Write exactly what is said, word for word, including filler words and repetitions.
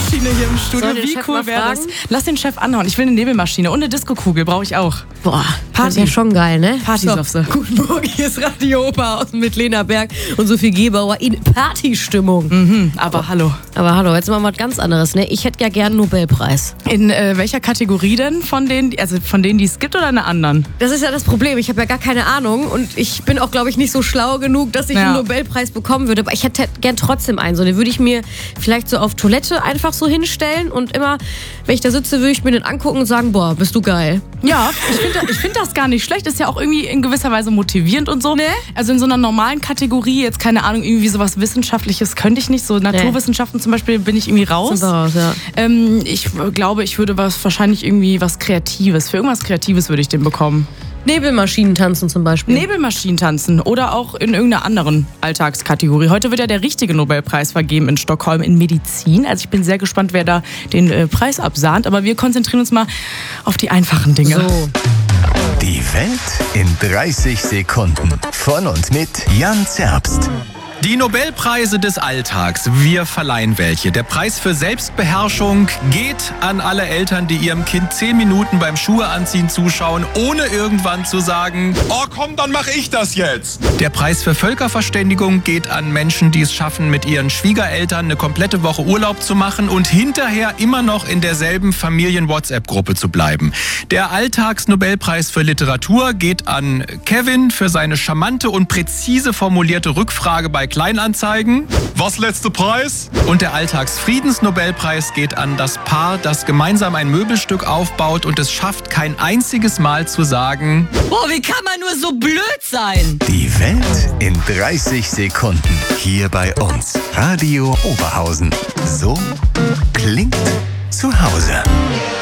Nebelmaschine hier im Studio. Soll Wie Chef cool mal wäre das? fragen? Lass den Chef anhauen. Ich will eine Nebelmaschine und eine Diskokugel brauche ich auch. Boah, Party. das ist ja schon geil, ne? Partysofse. So, guten Morgen, hier ist Radio Oberhausen mit Lena Berg und Sophie Gebauer in Partystimmung. Mhm, aber oh. hallo. Aber hallo, jetzt mal was ganz anderes, ne? Ich hätte ja gern einen Nobelpreis. In äh, welcher Kategorie denn? Von denen, also von denen, die es gibt oder einer anderen? Das ist ja das Problem. Ich habe ja gar keine Ahnung und ich bin auch, glaube ich, nicht so schlau genug, dass ich Ja. einen Nobelpreis bekommen würde. Aber ich hätte gern trotzdem einen. So, den würde ich mir vielleicht so auf Toilette einfach so hinstellen und immer, wenn ich da sitze, würde ich mir den angucken und sagen, boah, bist du geil. Ja, ich finde ich find das gar nicht schlecht. Ist ja auch irgendwie in gewisser Weise motivierend und so. Ne? Also in so einer normalen Kategorie, jetzt keine Ahnung, irgendwie sowas Wissenschaftliches könnte ich nicht. So Naturwissenschaften zum Beispiel bin ich irgendwie raus. Sind wir raus, ja. Ähm, ich glaube, ich würde was wahrscheinlich irgendwie was Kreatives. Für irgendwas Kreatives würde ich den bekommen. Nebelmaschinen tanzen zum Beispiel. Nebelmaschinen tanzen oder auch in irgendeiner anderen Alltagskategorie. Heute wird ja der richtige Nobelpreis vergeben in Stockholm in Medizin. Also ich bin sehr gespannt, wer da den äh, Preis absahnt. Aber wir konzentrieren uns mal auf die einfachen Dinge. So. Die Welt in dreißig Sekunden. Von und mit Jan Zerbst. Die Nobelpreise des Alltags, wir verleihen welche. Der Preis für Selbstbeherrschung geht an alle Eltern, die ihrem Kind zehn Minuten beim Schuhe anziehen zuschauen, ohne irgendwann zu sagen, oh komm, dann mache ich das jetzt. der Preis für Völkerverständigung geht an Menschen, die es schaffen, mit ihren Schwiegereltern eine komplette Woche Urlaub zu machen und hinterher immer noch in derselben Familien-WhatsApp-Gruppe zu bleiben. Der Alltags-Nobelpreis für Literatur geht an Kevin für seine charmante und präzise formulierte Rückfrage bei Kleinanzeigen. Was, letzter Preis? Und der Alltagsfriedensnobelpreis geht an das Paar, das gemeinsam ein Möbelstück aufbaut und es schafft, kein einziges Mal zu sagen, Boah, wie kann man nur so blöd sein? Die Welt in dreißig Sekunden. Hier bei uns. Radio Oberhausen. So klingt zu Hause.